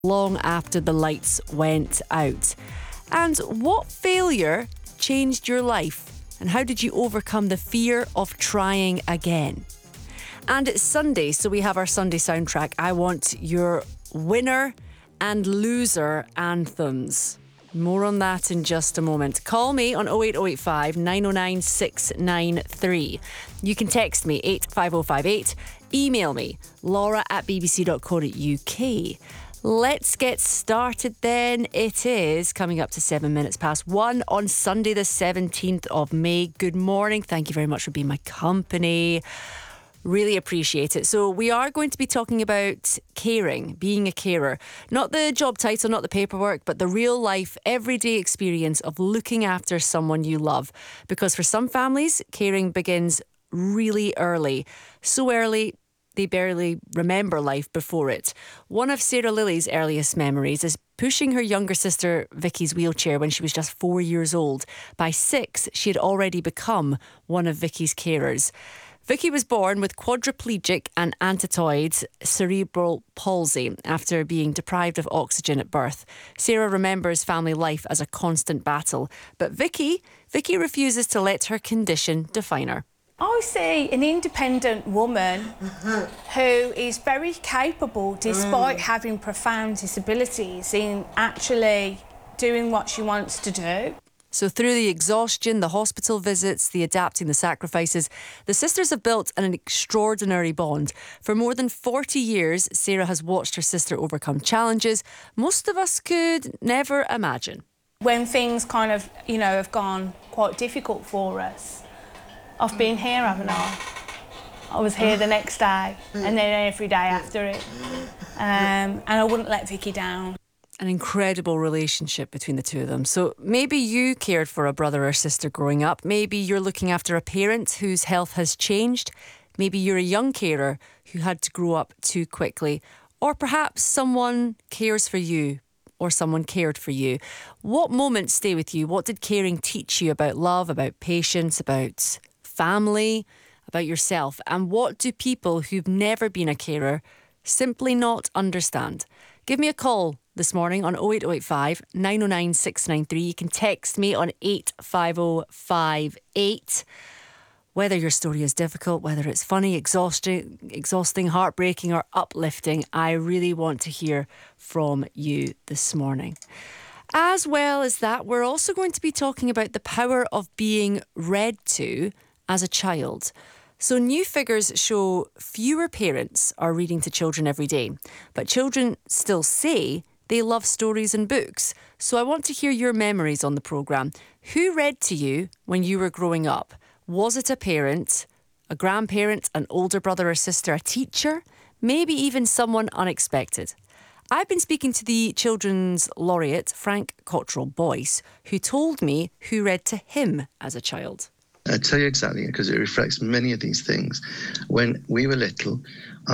long after the lights went out. And what failure changed your life? And how did you overcome the fear of trying again? And it's Sunday, so we have our Sunday soundtrack. I want your winner and loser anthems. More on that in just a moment. Call me on 08085 909 693. You can text me 85058. Email me laura@bbc.co.uk. Let's get started then. It is coming up to 7 minutes past 1 on Sunday the 17th of May. Good morning. Thank you very much for being my company. Really appreciate it. So we are going to be talking about caring, being a carer. Not the job title, not the paperwork, but the real life, everyday experience of looking after someone you love. Because for some families, caring begins really early. So early, they barely remember life before it. One of Sarah Lily's earliest memories is pushing her younger sister Vicky's wheelchair when she was just 4 years old. By 6, she had already become one of Vicky's carers. Vicky was born with quadriplegic and antitoid cerebral palsy after being deprived of oxygen at birth. Sarah remembers family life as a constant battle, but Vicky refuses to let her condition define her. I see an independent woman who is very capable, despite having profound disabilities, in actually doing what she wants to do. So through the exhaustion, the hospital visits, the adapting, the sacrifices, the sisters have built an extraordinary bond. For more than 40 years, Sarah has watched her sister overcome challenges most of us could never imagine. When things kind of, have gone quite difficult for us, I've been here, haven't I? I was here the next day and then every day after it. And I wouldn't let Vicky down. An incredible relationship between the two of them. So maybe you cared for a brother or sister growing up. Maybe you're looking after a parent whose health has changed. Maybe you're a young carer who had to grow up too quickly. Or perhaps someone cares for you or someone cared for you. What moments stay with you? What did caring teach you about love, about patience, about family, about yourself? And what do people who've never been a carer simply not understand? Give me a call this morning on 08085 909 693. You can text me on 85058. Whether your story is difficult, whether it's funny, exhausting, heartbreaking or uplifting, I really want to hear from you this morning. As well as that, we're also going to be talking about the power of being read to as a child. So new figures show fewer parents are reading to children every day, but children still say they love stories and books. So I want to hear your memories on the programme. Who read to you when you were growing up? Was it a parent, a grandparent, an older brother or sister, a teacher, maybe even someone unexpected? I've been speaking to the Children's Laureate, Frank Cottrell Boyce, who told me who read to him as a child. I'll tell you exactly, because it reflects many of these things. When we were little,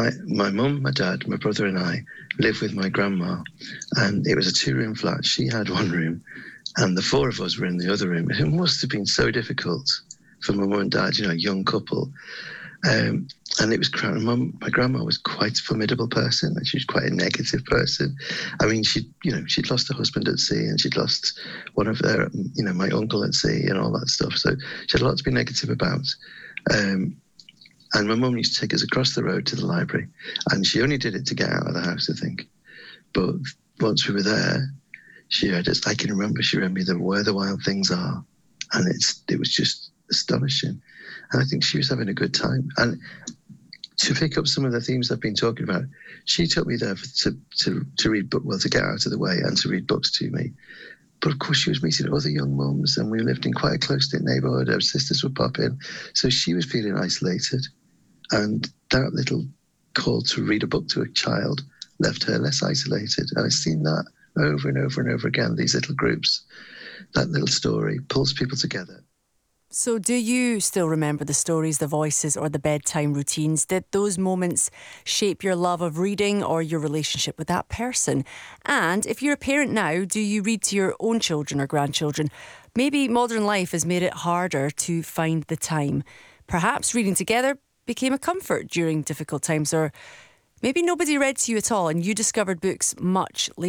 my mum, my dad, my brother and I lived with my grandma, and it was a 2-room flat. She had one room, and the 4 of us were in the other room. It must have been so difficult for my mum and dad, a young couple. And it was my grandma was quite a formidable person, and she was quite a negative person. I mean, she'd lost her husband at sea, and she'd lost one of their, my uncle at sea and all that stuff. So she had a lot to be negative about. And my mum used to take us across the road to the library, and she only did it to get out of the house, I think. But once we were there, she read us. I can remember she read me Where the Wild Things Are, and it was just astonishing. And I think she was having a good time. And to pick up some of the themes I've been talking about, she took me there to read to get out of the way and to read books to me. But of course, she was meeting other young mums, and we lived in quite a close-knit neighbourhood. Her sisters would pop in. So she was feeling isolated. And that little call to read a book to a child left her less isolated. And I've seen that over and over and over again, these little groups. That little story pulls people together. So do you still remember the stories, the voices or the bedtime routines? Did those moments shape your love of reading or your relationship with that person? And if you're a parent now, do you read to your own children or grandchildren? Maybe modern life has made it harder to find the time. Perhaps reading together became a comfort during difficult times, or Maybe nobody read to you at all and you discovered books much later.